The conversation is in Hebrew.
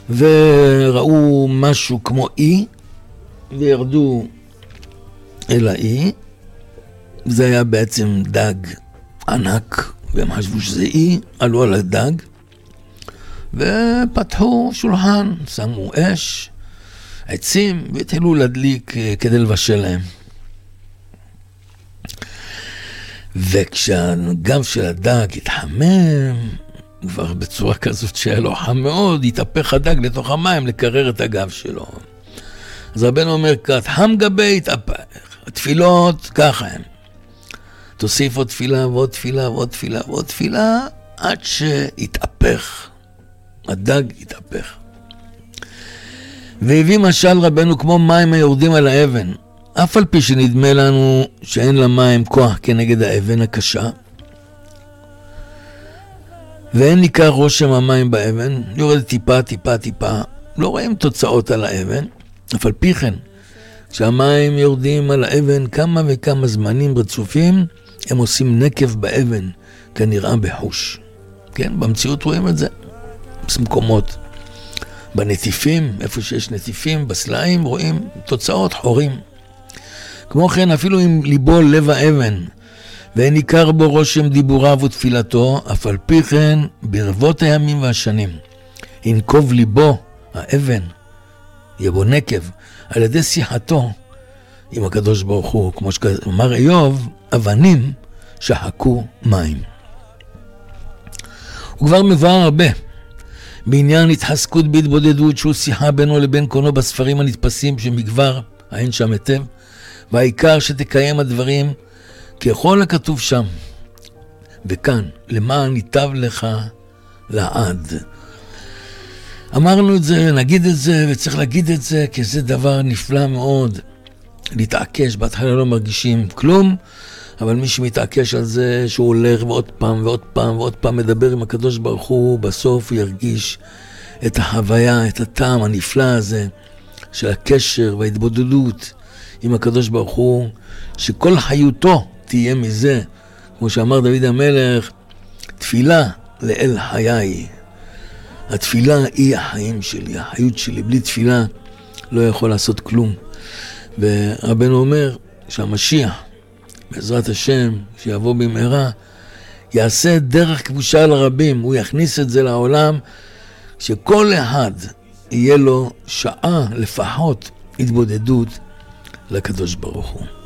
וראו משהו כמו אי, וירדו אל האי. זה היה בעצם דג ענק, והם חשבו שזה אי, עלו על הדג, ופתחו שולחן, שמו אש, עצים, והתחילו להדליק כדי לבשל להם. וכשהגב של הדג התחמם, כבר בצורה כזאת שהיה לו חם מאוד, התהפך הדג לתוך המים לקרר את הגב שלו. אז רבנו אומר כך, חם גבי התהפך. התפילות ככה הם. תוסיף עוד תפילה ועוד תפילה ועוד תפילה ועוד תפילה, עד שהתהפך. הדג התהפך. והביא משל רבנו כמו מים היורדים על האבן. אף על פי שנדמה לנו שאין למים כוח כנגד האבן הקשה, ואין ניכר רושם המים באבן, יורד טיפה, טיפה, טיפה, לא רואים תוצאות על האבן, אף על פי כן, כשהמים יורדים על האבן כמה וכמה זמנים רצופים, הם עושים נקב באבן, כנראה בחוש. כן, במציאות רואים את זה, במקומות, בנטיפים, איפה שיש נטיפים, בסלעים, רואים תוצאות חורים. כמו כן, אפילו אם ליבו לב האבן, ואין ניכר בו רושם דיבוריו ותפילתו, אף על פי כן, ברבות הימים והשנים, ינקוב ליבו, האבן, יבוא נקב, על ידי שיחתו עם הקדוש ברוך הוא, כמו שאמר איוב, אבנים שחקו מים. הוא כבר מבאר הרבה, בעניין התחזקות בהתבודדות, שהוא שיחה בינו לבין קונו בספרים הנתפסים שמגבר, אין שם היטב, והעיקר שתקיים הדברים ככל הכתוב שם. וכאן, למען ניטב לך לעד. אמרנו את זה, נגיד את זה, וצריך להגיד את זה, כי זה דבר נפלא מאוד. להתעקש, בהתחלה לא מרגישים כלום, אבל מי שמתעקש על זה, שהוא הולך ועוד פעם ועוד פעם ועוד פעם מדבר עם הקדוש ברוך הוא, בסוף הוא ירגיש את החוויה, את הטעם הנפלא הזה, של הקשר וההתבודדות עם הקדוש ברוך הוא, שכל חיותו תהיה מזה, כמו שאמר דוד המלך, תפילה לאל חיי. התפילה היא החיים שלי, החיות שלי. בלי תפילה לא יכול לעשות כלום. ורבנו אומר שהמשיח, בעזרת השם, שיבוא במהרה, יעשה דרך כבושה לרבים, הוא יכניס את זה לעולם, שכל אחד יהיה לו שעה לפחות התבודדות לקדוש ברוך הוא.